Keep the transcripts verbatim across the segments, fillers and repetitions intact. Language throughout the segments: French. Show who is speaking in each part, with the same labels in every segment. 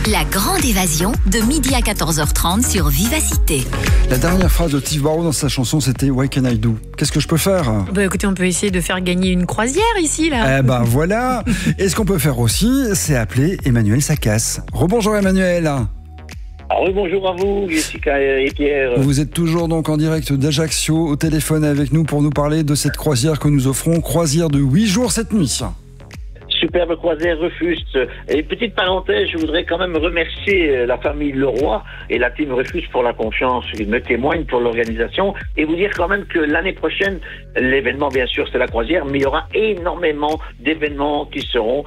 Speaker 1: La grande évasion de midi à quatorze heures trente sur Vivacité.
Speaker 2: La dernière phrase de Steve Barrow dans sa chanson, c'était « What can I do ?» Qu'est-ce que je peux faire?
Speaker 3: Bah écoutez, on peut essayer de faire gagner une croisière ici, là.
Speaker 2: Eh ben voilà. Et ce qu'on peut faire aussi, c'est appeler Emmanuel Sacasse. Rebonjour Emmanuel.
Speaker 4: Ah oui, bonjour à vous, Jessica et Pierre.
Speaker 2: Vous êtes toujours donc en direct d'Ajaccio au téléphone avec nous pour nous parler de cette croisière que nous offrons, croisière de huit jours sept nuits.
Speaker 4: Superbe croisière Rufus. Et petite parenthèse, je voudrais quand même remercier la famille Leroy et la team Rufus pour la confiance qu'ils me témoignent pour l'organisation et vous dire quand même que l'année prochaine, l'événement bien sûr c'est la croisière, mais il y aura énormément d'événements qui seront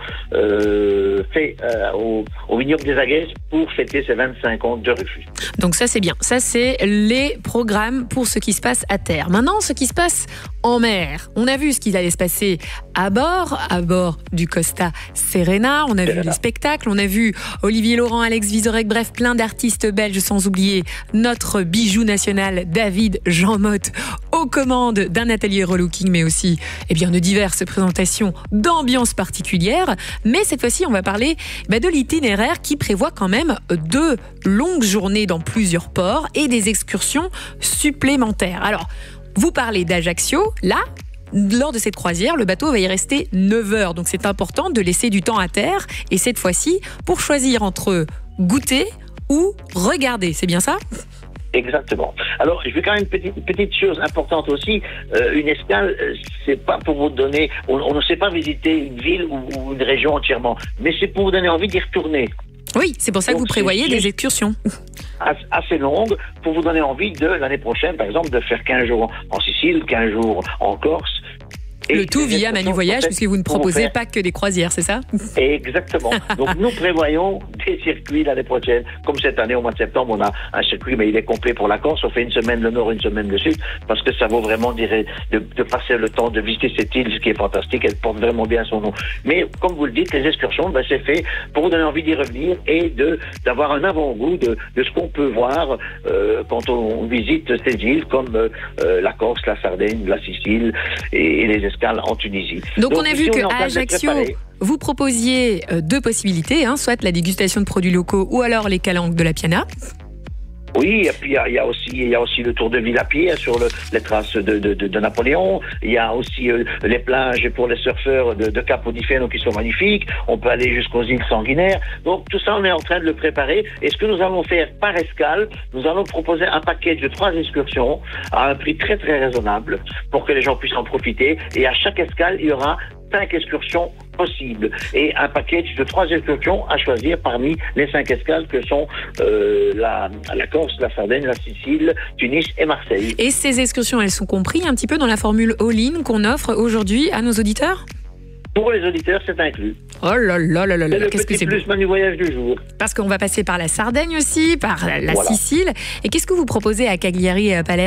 Speaker 4: euh, faits euh, au, au vignoble des Aguesses pour fêter ces vingt-cinq ans de Rufus.
Speaker 3: Donc ça c'est bien, ça c'est les programmes pour ce qui se passe à terre. Maintenant, ce qui se passe en mer, on a vu ce qui allait se passer à bord, à bord du Costa Serena, on a vu les spectacles, on a vu Olivier Laurent, Alex Vizorek, bref, plein d'artistes belges, sans oublier notre bijou national David Jean Motte aux commandes d'un atelier relooking, mais aussi eh bien, de diverses présentations d'ambiance particulière. Mais cette fois-ci, on va parler bah, de l'itinéraire qui prévoit quand même deux longues journées dans plusieurs ports et des excursions supplémentaires. Alors, vous parlez d'Ajaccio, là. Lors de cette croisière, le bateau va y rester neuf heures. Donc c'est important de laisser du temps à terre. Et cette fois-ci, pour choisir entre goûter ou regarder. C'est bien ça ?
Speaker 4: Exactement. Alors, je vais quand même une petite, une petite chose importante aussi. Euh, une escale, c'est pas pour vous donner... On, on ne sait pas visiter une ville ou, ou une région entièrement. Mais c'est pour vous donner envie d'y retourner.
Speaker 3: Oui, c'est pour ça que
Speaker 4: Donc,
Speaker 3: vous prévoyez des excursions.
Speaker 4: Assez longues pour vous donner envie de, l'année prochaine, par exemple, de faire quinze jours en Sicile, quinze jours en Corse.
Speaker 3: Et le tout via Manu Voyage, puisque vous ne proposez
Speaker 4: faire...
Speaker 3: pas que des croisières, c'est ça?
Speaker 4: Exactement. Donc nous prévoyons des circuits l'année prochaine. Comme cette année, au mois de septembre, on a un circuit, mais il est complet pour la Corse. On fait une semaine le nord, une semaine le sud, parce que ça vaut vraiment dire, de, de passer le temps de visiter cette île, ce qui est fantastique. Elle porte vraiment bien son nom. Mais comme vous le dites, les excursions, ben, c'est fait pour vous donner envie d'y revenir et de d'avoir un avant-goût de, de ce qu'on peut voir euh, quand on, on visite ces îles, comme euh, la Corse, la Sardaigne, la Sicile et, et les escales en Tunisie.
Speaker 3: Donc, Donc on a vu qu'à Ajaccio, vous proposiez euh, deux possibilités, hein, soit la dégustation de produits locaux ou alors les calanques de la Piana.
Speaker 4: Oui, et puis il y a, il y a aussi il y a aussi le tour de ville à pied hein, sur le, les traces de, de, de, de Napoléon. Il y a aussi euh, les plages pour les surfeurs de, de Capo di Feno qui sont magnifiques. On peut aller jusqu'aux îles Sanguinaires. Donc tout ça, on est en train de le préparer. Et ce que nous allons faire par escale, nous allons proposer un package de trois excursions à un prix très très raisonnable pour que les gens puissent en profiter. Et à chaque escale, il y aura cinq excursions possibles et un package de trois excursions à choisir parmi les cinq escales que sont euh, la, la Corse, la Sardaigne, la Sicile, Tunis et Marseille.
Speaker 3: Et ces excursions, elles sont comprises un petit peu dans la formule all-in qu'on offre aujourd'hui à nos auditeurs ?
Speaker 4: Pour les auditeurs, c'est inclus.
Speaker 3: Oh là là là là là, qu'est-ce que c'est
Speaker 4: plus Manu Voyage du jour.
Speaker 3: Parce qu'on va passer par la Sardaigne aussi, par la, la voilà. Sicile. Et qu'est-ce que vous proposez à Cagliari et à Palerme ?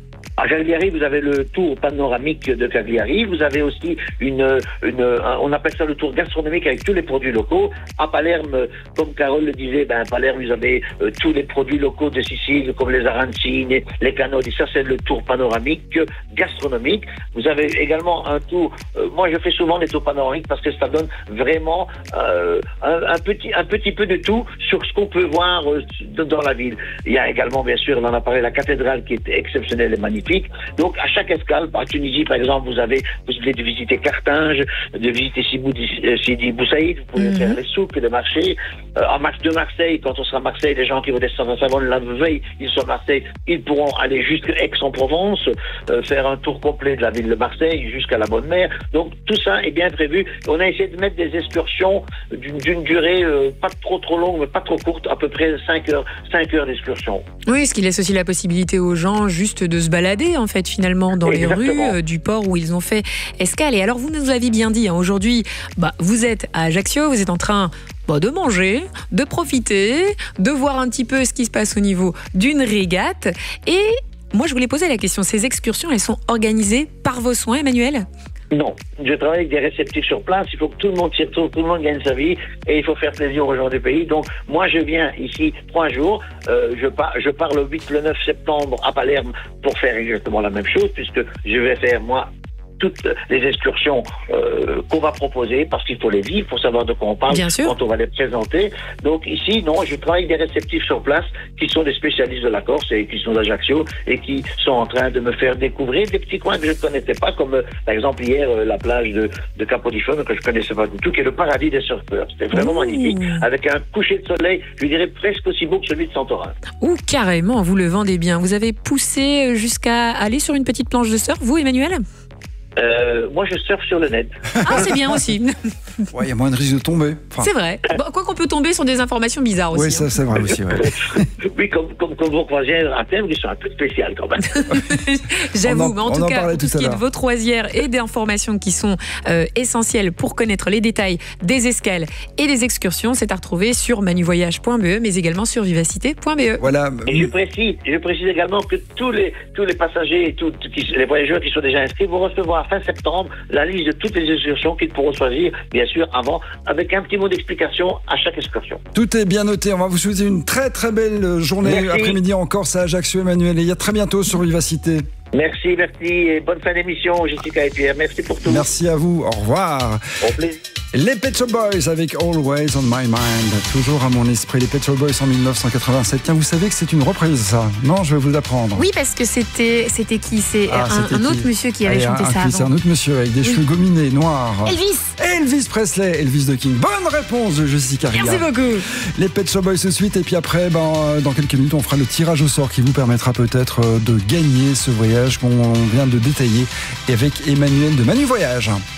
Speaker 4: À Cagliari, vous avez le tour panoramique de Cagliari. Vous avez aussi une, une, un, on appelle ça le tour gastronomique avec tous les produits locaux. À Palerme, comme Carole le disait, ben, à Palerme, vous avez euh, tous les produits locaux de Sicile, comme les arancines, les cannoli. Ça, c'est le tour panoramique gastronomique. Vous avez également un tour, euh, moi, je fais souvent des tours panoramiques parce que ça donne vraiment euh, un, un, petit, un petit peu de tout sur ce qu'on peut voir euh, dans la ville. Il y a également, bien sûr, on en a parlé, la cathédrale qui est exceptionnelle et magnifique. Donc, à chaque escale, à Tunisie, par exemple, vous avez possibilité de visiter Carthage, de visiter Sidi Bou Saïd, vous pouvez mm-hmm. faire les souks, les marchés. Euh, en marche de Marseille, quand on sera à Marseille, les gens qui vont descendre à Savone la veille, ils sont à Marseille, ils pourront aller jusqu'à Aix-en-Provence, euh, faire un tour complet de la ville de Marseille jusqu'à la Bonne Mer. Donc, tout ça est bien prévu. On a essayé de mettre des excursions d'une, d'une durée euh, pas trop trop longue, mais pas trop courte, à peu près cinq heures, cinq heures d'excursion.
Speaker 3: Oui, ce qui laisse aussi la possibilité aux gens juste de se balader en fait finalement dans Exactement. les rues euh, du port où ils ont fait escale. Et alors vous nous avez bien dit hein, aujourd'hui, bah, vous êtes à Ajaccio, vous êtes en train bah, de manger, de profiter, de voir un petit peu ce qui se passe au niveau d'une régate. Et moi je voulais poser la question, ces excursions elles sont organisées par vos soins, Emmanuel ?
Speaker 4: Non, je travaille avec des réceptifs sur place, il faut que tout le monde s'y retrouve, tout le monde gagne sa vie et il faut faire plaisir aux gens du pays. Donc moi je viens ici trois jours, euh, je, pars, je pars le huit, le neuf septembre à Palerme pour faire exactement la même chose puisque je vais faire moi toutes les excursions euh, qu'on va proposer, parce qu'il faut les vivre, pour savoir de quoi on parle quand on va les présenter. Donc ici, non, je travaille avec des réceptifs sur place qui sont des spécialistes de la Corse et qui sont d'Ajaccio et qui sont en train de me faire découvrir des petits coins que je ne connaissais pas, comme euh, par exemple hier euh, la plage de, de Capodichon que je ne connaissais pas du tout, qui est le paradis des surfeurs. C'était vraiment Ouh. magnifique, avec un coucher de soleil, je dirais presque aussi beau que celui de Santorin.
Speaker 3: Ou carrément, vous le vendez bien. Vous avez poussé jusqu'à aller sur une petite planche de surf, vous, Emmanuel ?
Speaker 4: Euh, moi, je surfe sur le net.
Speaker 3: Ah, c'est bien aussi.
Speaker 2: Ouais, il y a moins de risque de tomber. Enfin...
Speaker 3: C'est vrai. Bon, quoi qu'on peut tomber sur des informations bizarres aussi.
Speaker 2: Oui, ça,
Speaker 3: hein.
Speaker 2: c'est vrai aussi. Ouais.
Speaker 4: Oui, comme, comme, comme vos croisières à thème, qui sont un peu spéciales quand même.
Speaker 3: J'avoue,
Speaker 2: en,
Speaker 3: mais en tout
Speaker 2: en
Speaker 3: cas,
Speaker 2: pour
Speaker 3: tout ce qui est de vos croisières et d'informations qui sont euh, essentielles pour connaître les détails des escales et des excursions, c'est à retrouver sur manuvoyage point b e, mais également sur vivacité point b e.
Speaker 2: Voilà.
Speaker 4: Et je précise, je précise également que tous les, tous les passagers et tous qui, les voyageurs qui sont déjà inscrits vont recevoir fin septembre la liste de toutes les excursions qu'ils pourront choisir, bien sûr, avant, avec un petit mot d'explication à chaque excursion.
Speaker 2: Tout est bien noté. On va vous souhaiter une très très belle journée merci. Après-midi en Corse à Ajaccio, Emmanuel. Et à très bientôt sur Vivacité.
Speaker 4: Merci, merci. Et bonne fin d'émission, Jessica et Pierre. Merci pour tout.
Speaker 2: Merci à vous. Au revoir.
Speaker 4: Au plaisir.
Speaker 2: Les Pet Shop Boys avec Always on My Mind. Toujours à mon esprit. Les Pet Shop Boys en mille neuf cent quatre-vingt-sept. Tiens, vous savez que c'est une reprise, ça? Non, je vais vous apprendre.
Speaker 3: Oui, parce que c'était c'était qui? C'est ah, un, un autre qui monsieur qui avait Allez, chanté
Speaker 2: un,
Speaker 3: ça
Speaker 2: un,
Speaker 3: avant.
Speaker 2: C'est un autre monsieur avec des oui. cheveux gominés, noirs.
Speaker 3: Elvis.
Speaker 2: Elvis Presley, Elvis the King. Bonne réponse de Jessica Riga.
Speaker 3: Merci beaucoup.
Speaker 2: Les Pet Shop Boys se suite et puis après, ben, dans quelques minutes, on fera le tirage au sort qui vous permettra peut-être de gagner ce voyage qu'on vient de détailler avec Emmanuel de Manu Voyage.